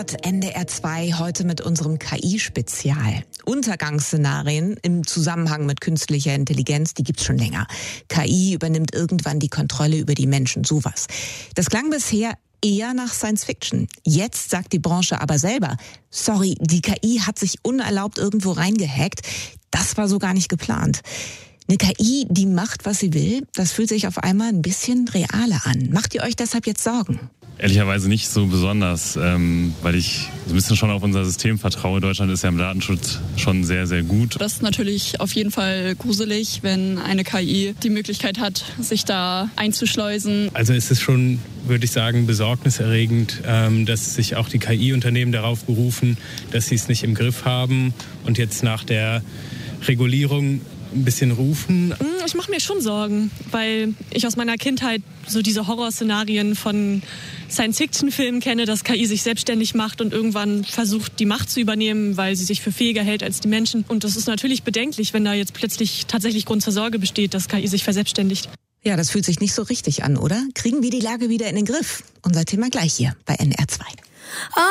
gehört, NDR 2 heute mit unserem KI-Spezial. Untergangsszenarien im Zusammenhang mit künstlicher Intelligenz, die gibt's schon länger. KI übernimmt irgendwann die Kontrolle über die Menschen, sowas. Das klang bisher eher nach Science Fiction. Jetzt sagt die Branche aber selber, sorry, die KI hat sich unerlaubt irgendwo reingehackt. Das war so gar nicht geplant. Eine KI, die macht, was sie will, das fühlt sich auf einmal ein bisschen realer an. Macht ihr euch deshalb jetzt Sorgen? Ehrlicherweise nicht so besonders, weil ich so ein bisschen schon auf unser System vertraue. Deutschland ist ja im Datenschutz schon sehr, sehr gut. Das ist natürlich auf jeden Fall gruselig, wenn eine KI die Möglichkeit hat, sich da einzuschleusen. Also es ist schon, würde ich sagen, besorgniserregend, dass sich auch die KI-Unternehmen darauf berufen, dass sie es nicht im Griff haben und jetzt nach der Regulierung ein bisschen rufen. Ich mache mir schon Sorgen, weil ich aus meiner Kindheit so diese Horrorszenarien von Science-Fiction-Filmen kenne, dass KI sich selbstständig macht und irgendwann versucht, die Macht zu übernehmen, weil sie sich für fähiger hält als die Menschen. Und das ist natürlich bedenklich, wenn da jetzt plötzlich tatsächlich Grund zur Sorge besteht, dass KI sich verselbstständigt. Ja, das fühlt sich nicht so richtig an, oder? Kriegen wir die Lage wieder in den Griff? Unser Thema gleich hier bei NDR 2.